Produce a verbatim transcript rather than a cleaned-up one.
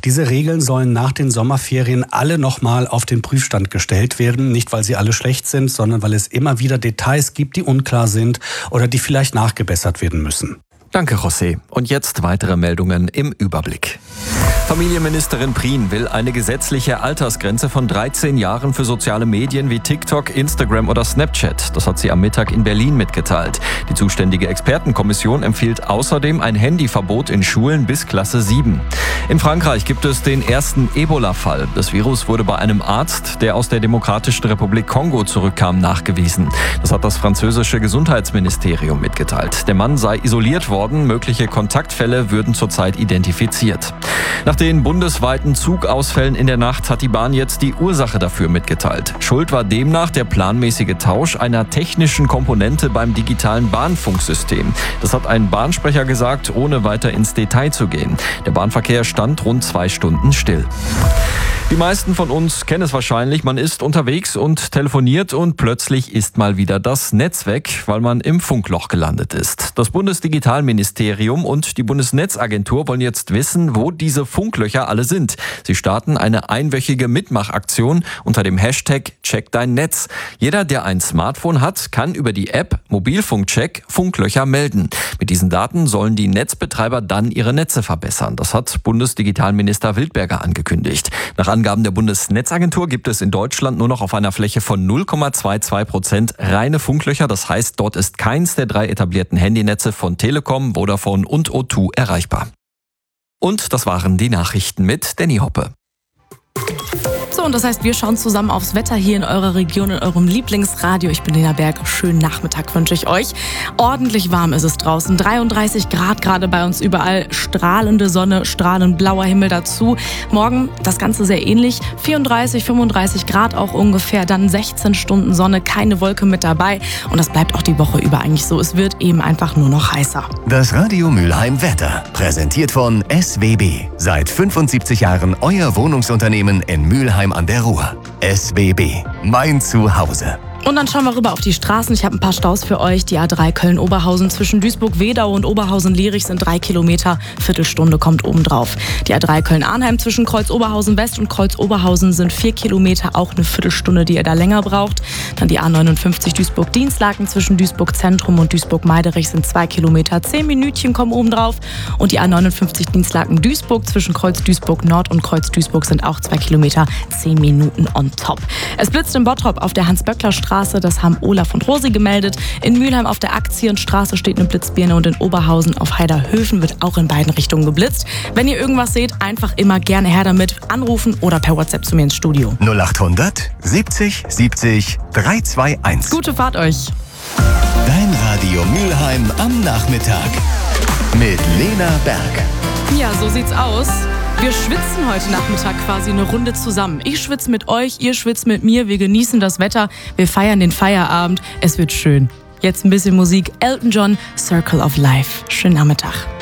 Diese Regeln sollen nach den Sommerferien alle nochmal auf den Prüfstand gestellt werden. Nicht, weil sie alle schlecht sind, sondern weil es immer wieder Details gibt, die unklar sind oder die vielleicht nachgebessert werden müssen. Danke, José. Und jetzt weitere Meldungen im Überblick. Familienministerin Prien will eine gesetzliche Altersgrenze von dreizehn Jahren für soziale Medien wie TikTok, Instagram oder Snapchat. Das hat sie am Mittag in Berlin mitgeteilt. Die zuständige Expertenkommission empfiehlt außerdem ein Handyverbot in Schulen bis Klasse sieben. In Frankreich gibt es den ersten Ebola-Fall. Das Virus wurde bei einem Arzt, der aus der Demokratischen Republik Kongo zurückkam, nachgewiesen. Das hat das französische Gesundheitsministerium mitgeteilt. Der Mann sei isoliert worden, mögliche Kontaktfälle würden zurzeit identifiziert. Nach den bundesweiten Zugausfällen in der Nacht hat die Bahn jetzt die Ursache dafür mitgeteilt. Schuld war demnach der planmäßige Tausch einer technischen Komponente beim digitalen Bahnfunksystem. Das hat ein Bahnsprecher gesagt, ohne weiter ins Detail zu gehen. Der Bahnverkehr stand rund zwei Stunden still. Die meisten von uns kennen es wahrscheinlich, man ist unterwegs und telefoniert und plötzlich ist mal wieder das Netz weg, weil man im Funkloch gelandet ist. Das Bundesdigitalministerium und die Bundesnetzagentur wollen jetzt wissen, wo diese Funklöcher alle sind. Sie starten eine einwöchige Mitmachaktion unter dem Hashtag Check dein Netz. Jeder, der ein Smartphone hat, kann über die App Mobilfunkcheck Funklöcher melden. Mit diesen Daten sollen die Netzbetreiber dann ihre Netze verbessern. Das hat Bundesdigitalminister Wildberger angekündigt. Nach Angaben der Bundesnetzagentur gibt es in Deutschland nur noch auf einer Fläche von null Komma zweiundzwanzig Prozent reine Funklöcher. Das heißt, dort ist keins der drei etablierten Handynetze von Telekom, Vodafone und O zwei erreichbar. Und das waren die Nachrichten mit Danny Hoppe. So, und das heißt, wir schauen zusammen aufs Wetter hier in eurer Region, in eurem Lieblingsradio. Ich bin Lena Berg. Schönen Nachmittag wünsche ich euch. Ordentlich warm ist es draußen. dreiunddreißig Grad gerade bei uns überall. Strahlende Sonne, strahlend blauer Himmel dazu. Morgen das Ganze sehr ähnlich. vierunddreißig, fünfunddreißig Grad auch ungefähr. Dann sechzehn Stunden Sonne, keine Wolke mit dabei. Und das bleibt auch die Woche über eigentlich so. Es wird eben einfach nur noch heißer. Das Radio Mülheim Wetter. Präsentiert von S W B. Seit fünfundsiebzig Jahren euer Wohnungsunternehmen in Mülheim an der Ruhr. S W B. Mein Zuhause. Und dann schauen wir rüber auf die Straßen. Ich habe ein paar Staus für euch. Die A drei Köln-Oberhausen zwischen Duisburg-Wedau und Oberhausen-Lierich sind drei Kilometer. Viertelstunde kommt obendrauf. Die A drei Köln-Arnheim zwischen Kreuz-Oberhausen-West und Kreuz-Oberhausen sind vier Kilometer. Auch eine Viertelstunde, die ihr da länger braucht. Dann die A neunundfünfzig Duisburg-Dienstlaken zwischen Duisburg-Zentrum und Duisburg-Meiderich sind zwei Kilometer. Zehn Minütchen kommen obendrauf. Und die A neunundfünfzig Dienstlaken-Duisburg zwischen Kreuz-Duisburg-Nord und Kreuz-Duisburg sind auch zwei Kilometer. Zehn Minuten on top. Es blitzt in Bottrop auf der Hans-Böckler-Straße. Das haben Olaf und Rosi gemeldet. In Mülheim auf der Aktienstraße steht eine Blitzbirne und in Oberhausen auf Heiderhöfen wird auch in beiden Richtungen geblitzt. Wenn ihr irgendwas seht, einfach immer gerne her damit. Anrufen oder per WhatsApp zu mir ins Studio. null achthundert siebzig siebzig dreihunderteinundzwanzig. Gute Fahrt euch. Dein Radio Mülheim am Nachmittag. Mit Lena Berg. Ja, so sieht's aus. Wir schwitzen heute Nachmittag quasi eine Runde zusammen. Ich schwitze mit euch, ihr schwitzt mit mir. Wir genießen das Wetter, wir feiern den Feierabend. Es wird schön. Jetzt ein bisschen Musik. Elton John, Circle of Life. Schönen Nachmittag.